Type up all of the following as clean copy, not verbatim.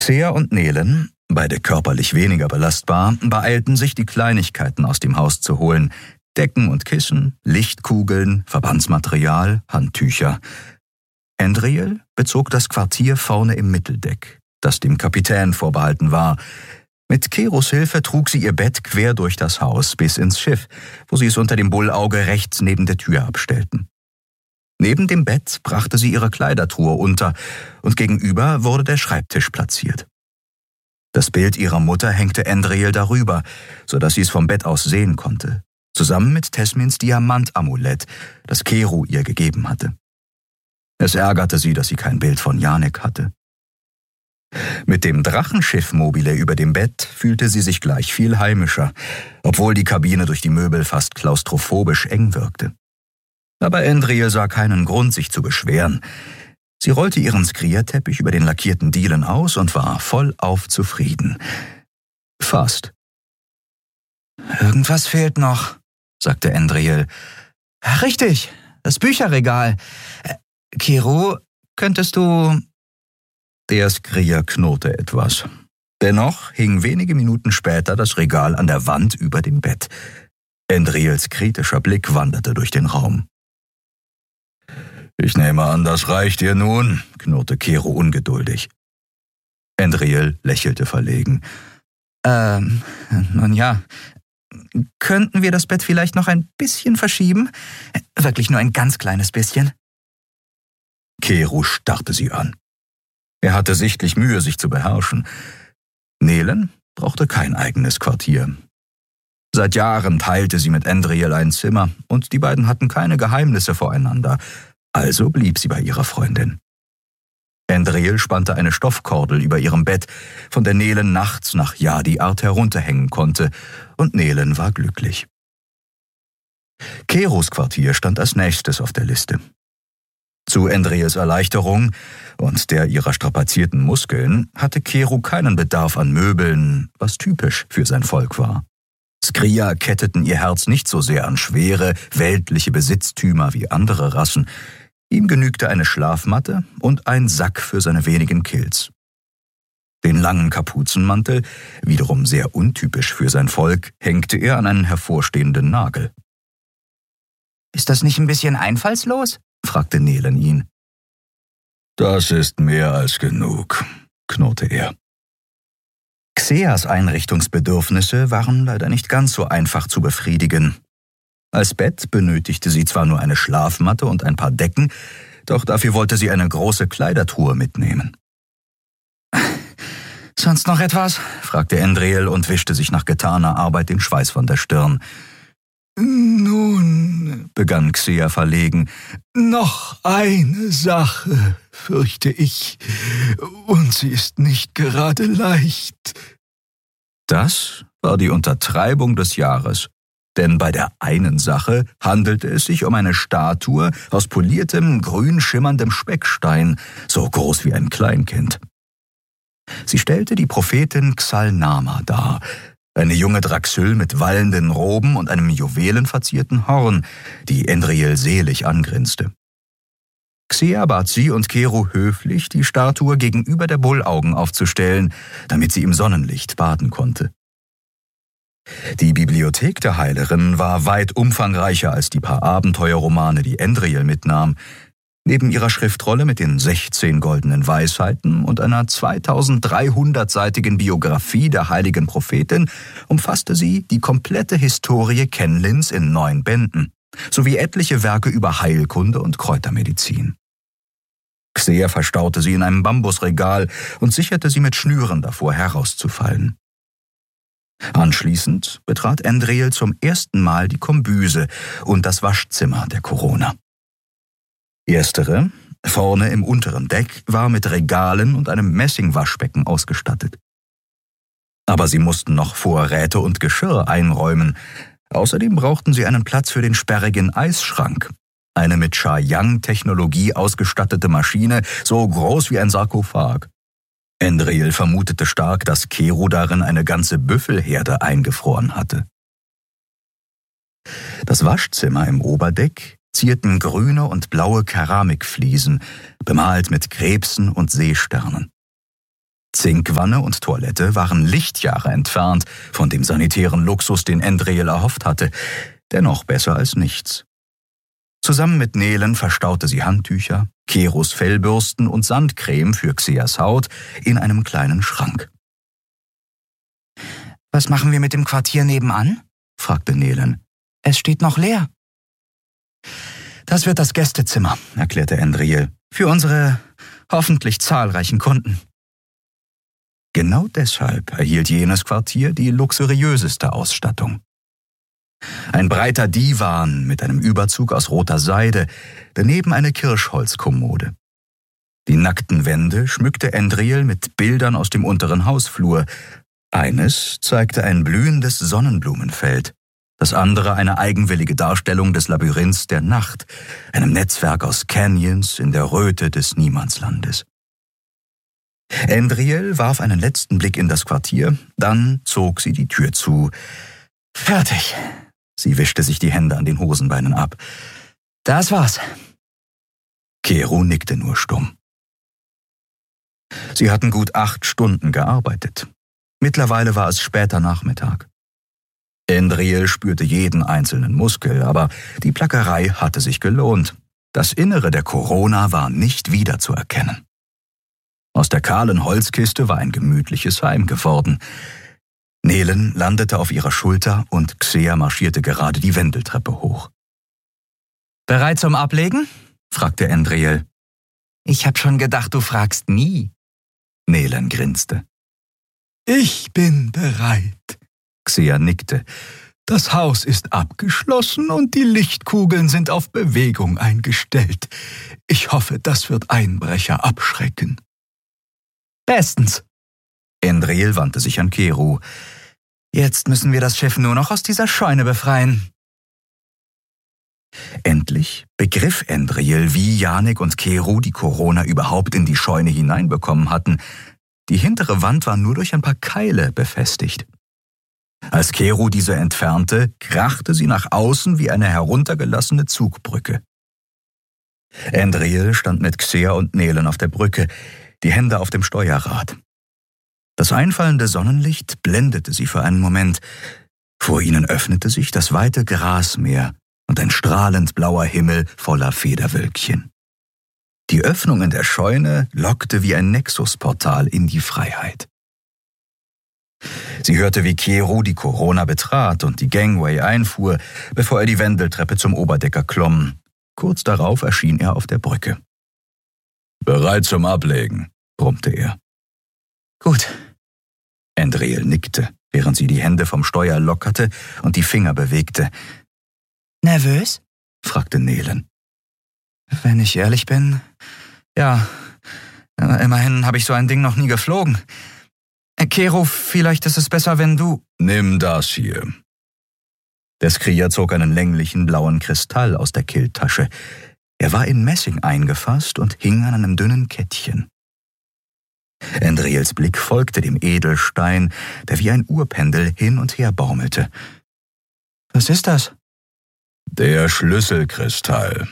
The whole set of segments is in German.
Xea und Nelen, beide körperlich weniger belastbar, beeilten sich, die Kleinigkeiten aus dem Haus zu holen. Decken und Kissen, Lichtkugeln, Verbandsmaterial, Handtücher. Andriel bezog das Quartier vorne im Mitteldeck, das dem Kapitän vorbehalten war. Mit Keros Hilfe trug sie ihr Bett quer durch das Haus bis ins Schiff, wo sie es unter dem Bullauge rechts neben der Tür abstellten. Neben dem Bett brachte sie ihre Kleidertruhe unter und gegenüber wurde der Schreibtisch platziert. Das Bild ihrer Mutter hängte Andriel darüber, sodass sie es vom Bett aus sehen konnte, zusammen mit Tesmins Diamantamulett, das Kero ihr gegeben hatte. Es ärgerte sie, dass sie kein Bild von Janek hatte. Mit dem Drachenschiff-Mobile über dem Bett fühlte sie sich gleich viel heimischer, obwohl die Kabine durch die Möbel fast klaustrophobisch eng wirkte. Aber Andriel sah keinen Grund, sich zu beschweren. Sie rollte ihren Skrierteppich über den lackierten Dielen aus und war vollauf zufrieden. Fast. »Irgendwas fehlt noch«, sagte Andriel. »Richtig, das Bücherregal. Kero, könntest du...« Der Skrier knurrte etwas. Dennoch hing wenige Minuten später das Regal an der Wand über dem Bett. Andriels kritischer Blick wanderte durch den Raum. »Ich nehme an, das reicht dir nun«, knurrte Kero ungeduldig. Andriel lächelte verlegen. Nun ja, könnten wir das Bett vielleicht noch ein bisschen verschieben? Wirklich nur ein ganz kleines bisschen?« Kero starrte sie an. Er hatte sichtlich Mühe, sich zu beherrschen. Nelen brauchte kein eigenes Quartier. Seit Jahren teilte sie mit Andriel ein Zimmer und die beiden hatten keine Geheimnisse voreinander. Also blieb sie bei ihrer Freundin. Andriel spannte eine Stoffkordel über ihrem Bett, von der Nelen nachts nach Yadi-Art herunterhängen konnte, und Nelen war glücklich. Keros Quartier stand als nächstes auf der Liste. Zu Andriels Erleichterung und der ihrer strapazierten Muskeln hatte Kero keinen Bedarf an Möbeln, was typisch für sein Volk war. Skrier ketteten ihr Herz nicht so sehr an schwere, weltliche Besitztümer wie andere Rassen. Ihm genügte eine Schlafmatte und ein Sack für seine wenigen Kills. Den langen Kapuzenmantel, wiederum sehr untypisch für sein Volk, hängte er an einen hervorstehenden Nagel. »Ist das nicht ein bisschen einfallslos?« fragte Nelen ihn. »Das ist mehr als genug«, knurrte er. Xeas Einrichtungsbedürfnisse waren leider nicht ganz so einfach zu befriedigen. Als Bett benötigte sie zwar nur eine Schlafmatte und ein paar Decken, doch dafür wollte sie eine große Kleidertruhe mitnehmen. »Sonst noch etwas?« fragte Andriel und wischte sich nach getaner Arbeit den Schweiß von der Stirn. »Nun«, begann Xea verlegen, »noch eine Sache, fürchte ich, und sie ist nicht gerade leicht.« Das war die Untertreibung des Jahres, denn bei der einen Sache handelte es sich um eine Statue aus poliertem, grün schimmerndem Speckstein, so groß wie ein Kleinkind. Sie stellte die Prophetin Xalnama dar, eine junge Draxyl mit wallenden Roben und einem juwelenverzierten Horn, die Andriel selig angrinste. Xea bat sie und Kero höflich, die Statue gegenüber der Bullaugen aufzustellen, damit sie im Sonnenlicht baden konnte. Die Bibliothek der Heilerin war weit umfangreicher als die paar Abenteuerromane, die Andriel mitnahm. Neben ihrer Schriftrolle mit den 16 goldenen Weisheiten und einer 2300-seitigen Biografie der heiligen Prophetin umfasste sie die komplette Historie Kenlins in 9 Bänden, sowie etliche Werke über Heilkunde und Kräutermedizin. Xea verstaute sie in einem Bambusregal und sicherte sie mit Schnüren davor, herauszufallen. Anschließend betrat Andriel zum ersten Mal die Kombüse und das Waschzimmer der Corona. Erstere, vorne im unteren Deck, war mit Regalen und einem Messingwaschbecken ausgestattet. Aber sie mussten noch Vorräte und Geschirr einräumen. Außerdem brauchten sie einen Platz für den sperrigen Eisschrank, eine mit Sha-Yang-Technologie ausgestattete Maschine, so groß wie ein Sarkophag. Andriel vermutete stark, dass Kero darin eine ganze Büffelherde eingefroren hatte. Das Waschzimmer im Oberdeck zierten grüne und blaue Keramikfliesen, bemalt mit Krebsen und Seesternen. Zinkwanne und Toilette waren Lichtjahre entfernt von dem sanitären Luxus, den Endriel erhofft hatte, dennoch besser als nichts. Zusammen mit Nelen verstaute sie Handtücher, Keros Fellbürsten und Sandcreme für Xeas Haut in einem kleinen Schrank. »Was machen wir mit dem Quartier nebenan?« fragte Nelen. »Es steht noch leer.« »Das wird das Gästezimmer«, erklärte Endriel, »für unsere hoffentlich zahlreichen Kunden.« Genau deshalb erhielt jenes Quartier die luxuriöseste Ausstattung. Ein breiter Divan mit einem Überzug aus roter Seide, daneben eine Kirschholzkommode. Die nackten Wände schmückte Endriel mit Bildern aus dem unteren Hausflur. Eines zeigte ein blühendes Sonnenblumenfeld, das andere eine eigenwillige Darstellung des Labyrinths der Nacht, einem Netzwerk aus Canyons in der Röte des Niemandslandes. Endriel warf einen letzten Blick in das Quartier, dann zog sie die Tür zu. »Fertig«, sie wischte sich die Hände an den Hosenbeinen ab. »Das war's.« Kero nickte nur stumm. Sie hatten gut 8 Stunden gearbeitet. Mittlerweile war es später Nachmittag. Endriel spürte jeden einzelnen Muskel, aber die Plackerei hatte sich gelohnt. Das Innere der Corona war nicht wiederzuerkennen. Aus der kahlen Holzkiste war ein gemütliches Heim geworden. Nelen landete auf ihrer Schulter und Xea marschierte gerade die Wendeltreppe hoch. »Bereit zum Ablegen?« fragte Endriel. »Ich hab schon gedacht, du fragst nie.« Nelen grinste. »Ich bin bereit.« Xea nickte. »Das Haus ist abgeschlossen und die Lichtkugeln sind auf Bewegung eingestellt. Ich hoffe, das wird Einbrecher abschrecken.« »Bestens.« Endriel wandte sich an Kero. »Jetzt müssen wir das Schiff nur noch aus dieser Scheune befreien.« Endlich begriff Endriel, wie Janik und Kero die Corona überhaupt in die Scheune hineinbekommen hatten. Die hintere Wand war nur durch ein paar Keile befestigt. Als Kero diese entfernte, krachte sie nach außen wie eine heruntergelassene Zugbrücke. Endriel stand mit Xea und Nelen auf der Brücke, die Hände auf dem Steuerrad. Das einfallende Sonnenlicht blendete sie für einen Moment. Vor ihnen öffnete sich das weite Grasmeer und ein strahlend blauer Himmel voller Federwölkchen. Die Öffnung in der Scheune lockte wie ein Nexusportal in die Freiheit. Sie hörte, wie Kero die Corona betrat und die Gangway einfuhr, bevor er die Wendeltreppe zum Oberdecker klomm. Kurz darauf erschien er auf der Brücke. »Bereit zum Ablegen«, brummte er. »Gut.« Endriel nickte, während sie die Hände vom Steuer lockerte und die Finger bewegte. »Nervös?« fragte Nelen. »Wenn ich ehrlich bin, ja. Immerhin habe ich so ein Ding noch nie geflogen. Kero, vielleicht ist es besser, wenn du...« »Nimm das hier.« Der Skrier zog einen länglichen blauen Kristall aus der Killtasche. Er war in Messing eingefasst und hing an einem dünnen Kettchen. Endriels Blick folgte dem Edelstein, der wie ein Uhrpendel hin und her baumelte. »Was ist das?« »Der Schlüsselkristall.«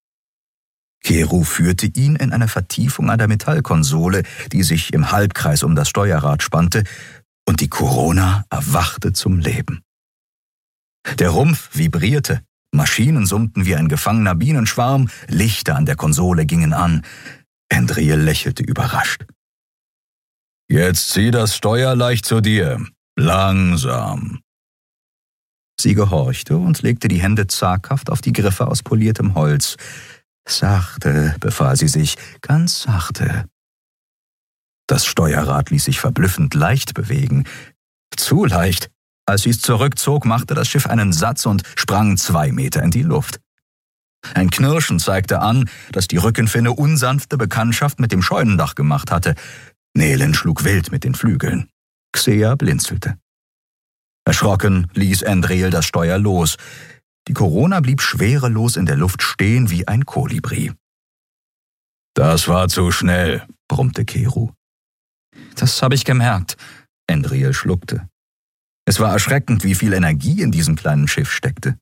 Kero führte ihn in eine Vertiefung an der Metallkonsole, die sich im Halbkreis um das Steuerrad spannte, und die Corona erwachte zum Leben. Der Rumpf vibrierte, Maschinen summten wie ein gefangener Bienenschwarm, Lichter an der Konsole gingen an. Endriel lächelte überrascht. »Jetzt zieh das Steuer leicht zu dir. Langsam.« Sie gehorchte und legte die Hände zaghaft auf die Griffe aus poliertem Holz. »Sachte«, befahl sie sich, »ganz sachte.« Das Steuerrad ließ sich verblüffend leicht bewegen. Zu leicht. Als sie es zurückzog, machte das Schiff einen Satz und sprang 2 Meter in die Luft. Ein Knirschen zeigte an, dass die Rückenfinne unsanfte Bekanntschaft mit dem Scheunendach gemacht hatte. Nelen schlug wild mit den Flügeln. Xea blinzelte. Erschrocken ließ Endriel das Steuer los. Die Corona blieb schwerelos in der Luft stehen wie ein Kolibri. »Das war zu schnell«, brummte Kero. »Das habe ich gemerkt«, Endriel schluckte. Es war erschreckend, wie viel Energie in diesem kleinen Schiff steckte.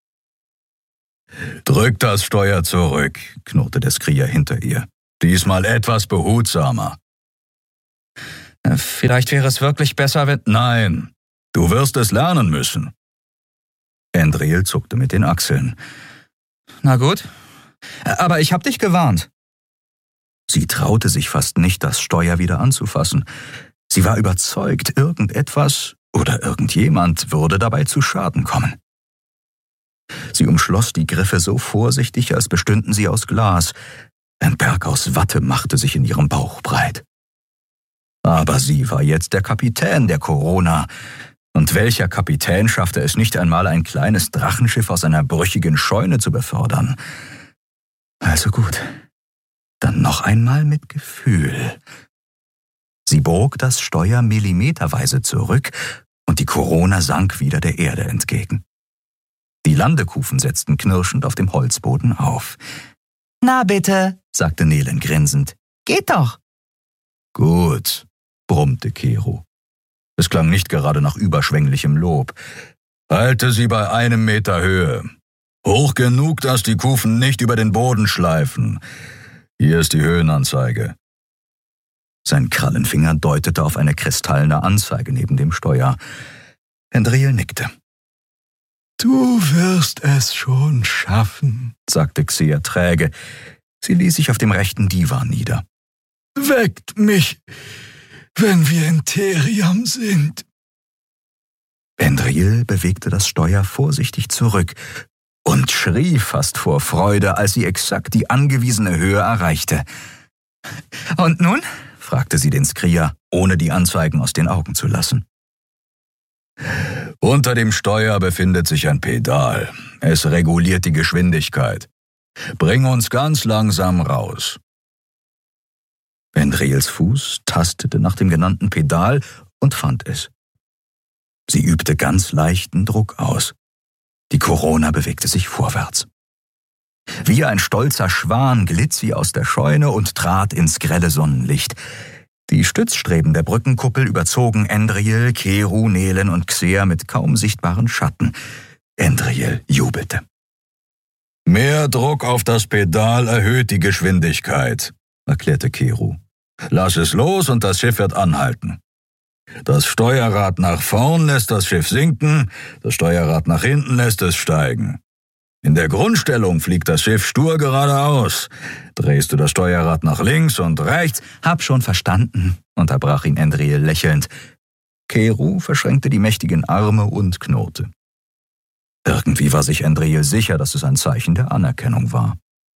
»Drück das Steuer zurück«, knurrte der Skrier hinter ihr. »Diesmal etwas behutsamer.« Vielleicht wäre es wirklich besser, wenn... Nein, du wirst es lernen müssen. Andriel zuckte mit den Achseln. Na gut, aber ich hab dich gewarnt. Sie traute sich fast nicht, das Steuer wieder anzufassen. Sie war überzeugt, irgendetwas oder irgendjemand würde dabei zu Schaden kommen. Sie umschloss die Griffe so vorsichtig, als bestünden sie aus Glas. Ein Berg aus Watte machte sich in ihrem Bauch breit. Aber sie war jetzt der Kapitän der Corona. Und welcher Kapitän schaffte es nicht einmal, ein kleines Drachenschiff aus einer brüchigen Scheune zu befördern? Also gut, dann noch einmal mit Gefühl. Sie bog das Steuer millimeterweise zurück und die Corona sank wieder der Erde entgegen. Die Landekufen setzten knirschend auf dem Holzboden auf. »Na bitte«, sagte Nelen grinsend. »Geht doch.« »Gut«, brummte Kero. Es klang nicht gerade nach überschwänglichem Lob. »Halte sie bei 1 Meter Höhe. Hoch genug, dass die Kufen nicht über den Boden schleifen. Hier ist die Höhenanzeige.« Sein Krallenfinger deutete auf eine kristallene Anzeige neben dem Steuer. Andriel nickte. »Du wirst es schon schaffen«, sagte Xia träge. Sie ließ sich auf dem rechten Divan nieder. »Weckt mich, wenn wir in Theriam sind.« Andriel bewegte das Steuer vorsichtig zurück und schrie fast vor Freude, als sie exakt die angewiesene Höhe erreichte. »Und nun?« fragte sie den Skrier, ohne die Anzeigen aus den Augen zu lassen. »Unter dem Steuer befindet sich ein Pedal. Es reguliert die Geschwindigkeit. Bring uns ganz langsam raus.« Andriels Fuß tastete nach dem genannten Pedal und fand es. Sie übte ganz leichten Druck aus. Die Corona bewegte sich vorwärts. Wie ein stolzer Schwan glitt sie aus der Scheune und trat ins grelle Sonnenlicht. Die Stützstreben der Brückenkuppel überzogen Andriel, Kero, Nelen und Xia mit kaum sichtbaren Schatten. Andriel jubelte. »Mehr Druck auf das Pedal erhöht die Geschwindigkeit«, erklärte Kero. »Lass es los und das Schiff wird anhalten. Das Steuerrad nach vorn lässt das Schiff sinken, das Steuerrad nach hinten lässt es steigen. In der Grundstellung fliegt das Schiff stur geradeaus. Drehst du das Steuerrad nach links und rechts...« »Hab schon verstanden«, unterbrach ihn Andriel lächelnd. Kero verschränkte die mächtigen Arme und knurrte. Irgendwie war sich Andriel sicher, dass es ein Zeichen der Anerkennung war.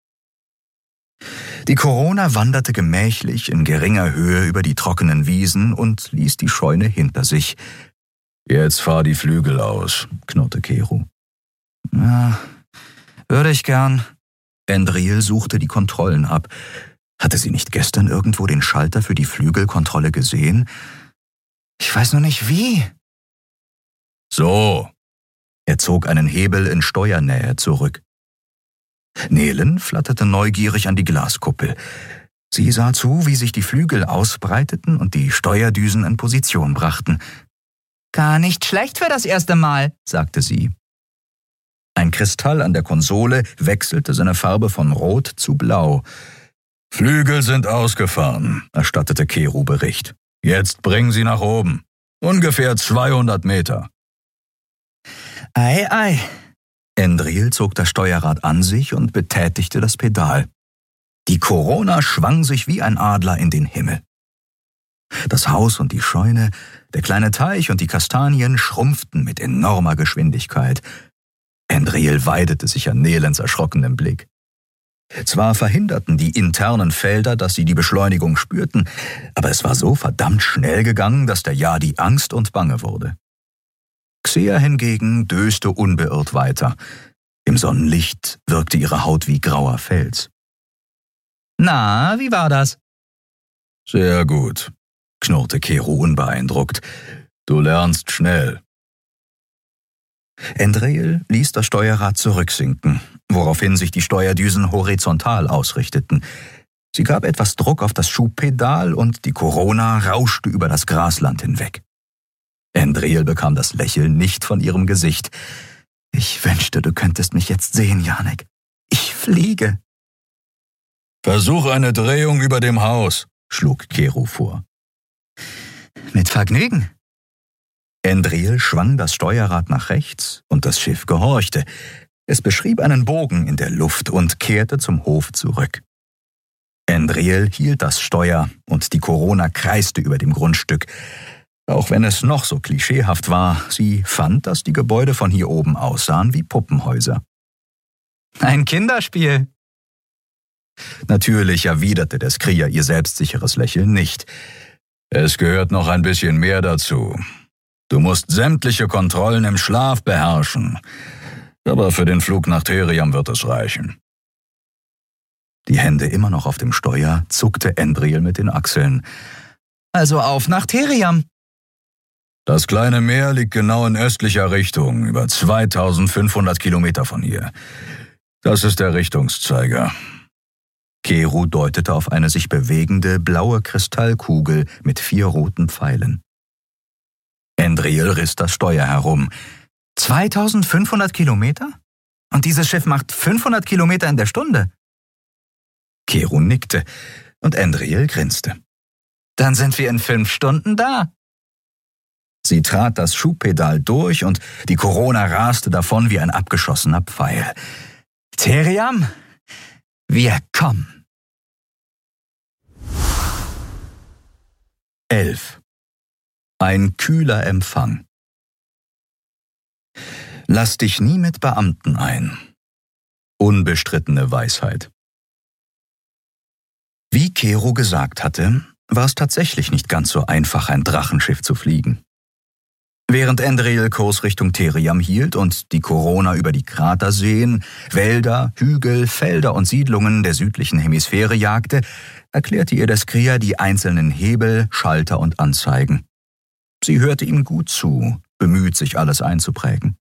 Die Corona wanderte gemächlich in geringer Höhe über die trockenen Wiesen und ließ die Scheune hinter sich. »Jetzt fahr die Flügel aus«, knurrte Kero. »Ja, würde ich gern.« Andriel suchte die Kontrollen ab. Hatte sie nicht gestern irgendwo den Schalter für die Flügelkontrolle gesehen? »Ich weiß nur nicht wie.« »So.« Er zog einen Hebel in Steuernähe zurück. Nelen flatterte neugierig an die Glaskuppel. Sie sah zu, wie sich die Flügel ausbreiteten und die Steuerdüsen in Position brachten. »Gar nicht schlecht für das erste Mal«, sagte sie. Ein Kristall an der Konsole wechselte seine Farbe von Rot zu Blau. »Flügel sind ausgefahren«, erstattete Kero Bericht. »Jetzt bring sie nach oben. Ungefähr 200 Meter.« »Ei, ei.« Andriel zog das Steuerrad an sich und betätigte das Pedal. Die Corona schwang sich wie ein Adler in den Himmel. Das Haus und die Scheune, der kleine Teich und die Kastanien schrumpften mit enormer Geschwindigkeit. Andriel weidete sich an Nelens erschrockenem Blick. Zwar verhinderten die internen Felder, dass sie die Beschleunigung spürten, aber es war so verdammt schnell gegangen, dass der Yadi Angst und Bange wurde. Xia hingegen döste unbeirrt weiter. Im Sonnenlicht wirkte ihre Haut wie grauer Fels. »Na, wie war das?« »Sehr gut«, knurrte Kero unbeeindruckt. »Du lernst schnell.« Andriel ließ das Steuerrad zurücksinken, woraufhin sich die Steuerdüsen horizontal ausrichteten. Sie gab etwas Druck auf das Schubpedal und die Corona rauschte über das Grasland hinweg. Andriel bekam das Lächeln nicht von ihrem Gesicht. »Ich wünschte, du könntest mich jetzt sehen, Janek. Ich fliege.« »Versuch eine Drehung über dem Haus«, schlug Kero vor. Mit Vergnügen. Endriel schwang das Steuerrad nach rechts und das Schiff gehorchte. Es beschrieb einen Bogen in der Luft und kehrte zum Hof zurück. Endriel hielt das Steuer und die Corona kreiste über dem Grundstück. Auch wenn es noch so klischeehaft war, sie fand, dass die Gebäude von hier oben aussahen wie Puppenhäuser. Ein Kinderspiel. Natürlich erwiderte der Skrier ihr selbstsicheres Lächeln nicht. Es gehört noch ein bisschen mehr dazu. Du musst sämtliche Kontrollen im Schlaf beherrschen. Aber für den Flug nach Theriam wird es reichen. Die Hände immer noch auf dem Steuer, zuckte Endriel mit den Achseln. Also auf nach Theriam. Das kleine Meer liegt genau in östlicher Richtung, über 2500 Kilometer von hier. Das ist der Richtungszeiger. Keru deutete auf eine sich bewegende, blaue Kristallkugel mit 4 roten Pfeilen. Endriel riss das Steuer herum. 2500 Kilometer? Und dieses Schiff macht 500 Kilometer in der Stunde? Keru nickte und Endriel grinste. Dann sind wir in 5 Stunden da. Sie trat das Schubpedal durch und die Corona raste davon wie ein abgeschossener Pfeil. Theriam, wir kommen. 11. Ein kühler Empfang. Lass dich nie mit Beamten ein. Unbestrittene Weisheit. Wie Keru gesagt hatte, war es tatsächlich nicht ganz so einfach, ein Drachenschiff zu fliegen. Während Endriel Kurs Richtung Theriam hielt und die Corona über die Kraterseen, Wälder, Hügel, Felder und Siedlungen der südlichen Hemisphäre jagte, erklärte ihr der Skrier die einzelnen Hebel, Schalter und Anzeigen. Sie hörte ihm gut zu, bemüht, sich alles einzuprägen.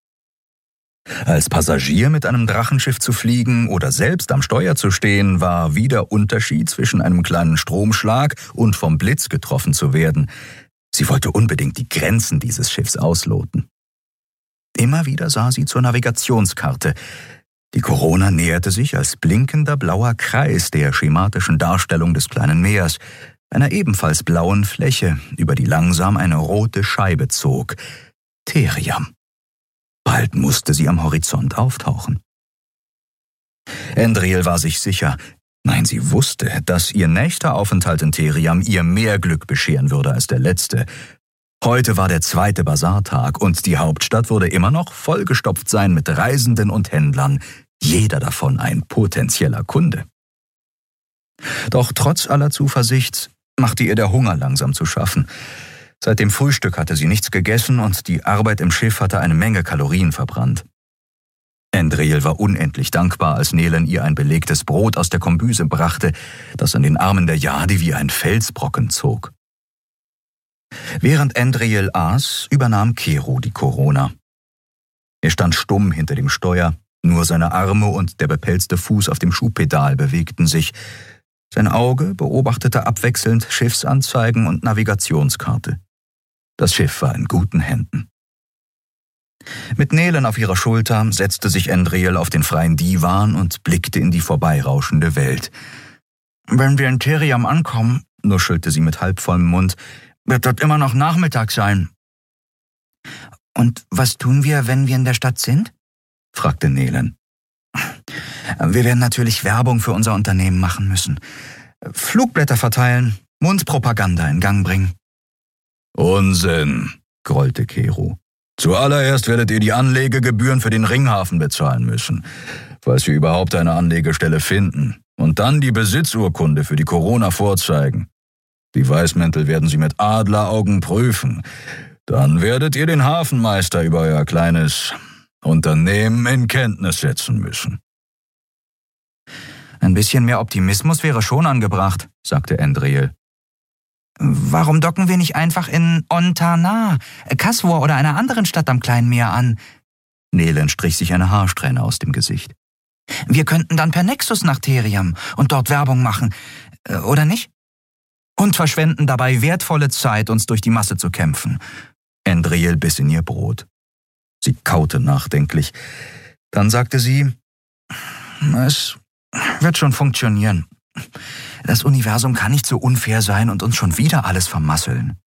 Als Passagier mit einem Drachenschiff zu fliegen oder selbst am Steuer zu stehen, war wie der Unterschied zwischen einem kleinen Stromschlag und vom Blitz getroffen zu werden. Sie wollte unbedingt die Grenzen dieses Schiffs ausloten. Immer wieder sah sie zur Navigationskarte. Die Corona näherte sich als blinkender blauer Kreis der schematischen Darstellung des kleinen Meers, einer ebenfalls blauen Fläche, über die langsam eine rote Scheibe zog. Theriam. Bald musste sie am Horizont auftauchen. Endriel war sich sicher, nein, sie wusste, dass ihr nächster Aufenthalt in Theriam ihr mehr Glück bescheren würde als der letzte. Heute war der 2. Basartag und die Hauptstadt würde immer noch vollgestopft sein mit Reisenden und Händlern, jeder davon ein potenzieller Kunde. Doch trotz aller Zuversicht machte ihr der Hunger langsam zu schaffen. Seit dem Frühstück hatte sie nichts gegessen und die Arbeit im Schiff hatte eine Menge Kalorien verbrannt. Endriel war unendlich dankbar, als Nelen ihr ein belegtes Brot aus der Kombüse brachte, das an den Armen der Jade wie ein Felsbrocken zog. Während Endriel aß, übernahm Keru die Corona. Er stand stumm hinter dem Steuer, nur seine Arme und der bepelzte Fuß auf dem Schubpedal bewegten sich. Sein Auge beobachtete abwechselnd Schiffsanzeigen und Navigationskarte. Das Schiff war in guten Händen. Mit Nelen auf ihrer Schulter setzte sich Endriel auf den freien Divan und blickte in die vorbeirauschende Welt. »Wenn wir in Theriam ankommen«, nuschelte sie mit halbvollem Mund, »wird dort immer noch Nachmittag sein.« »Und was tun wir, wenn wir in der Stadt sind?« fragte Nelen. »Wir werden natürlich Werbung für unser Unternehmen machen müssen. Flugblätter verteilen, Mundpropaganda in Gang bringen.« »Unsinn«, grollte Keru. »Zuallererst werdet ihr die Anlegegebühren für den Ringhafen bezahlen müssen, falls wir überhaupt eine Anlegestelle finden, und dann die Besitzurkunde für die Corona vorzeigen. Die Weißmäntel werden sie mit Adleraugen prüfen. Dann werdet ihr den Hafenmeister über euer kleines Unternehmen in Kenntnis setzen müssen.« »Ein bisschen mehr Optimismus wäre schon angebracht«, sagte Endriel. »Warum docken wir nicht einfach in Ontana, Kasvor oder einer anderen Stadt am kleinen Meer an?« Nelen strich sich eine Haarsträhne aus dem Gesicht. »Wir könnten dann per Nexus nach Theriam und dort Werbung machen, oder nicht? Und verschwenden dabei wertvolle Zeit, uns durch die Masse zu kämpfen.« Endriel biss in ihr Brot. Sie kaute nachdenklich. Dann sagte sie, »Es wird schon funktionieren. Das Universum kann nicht so unfair sein und uns schon wieder alles vermasseln.«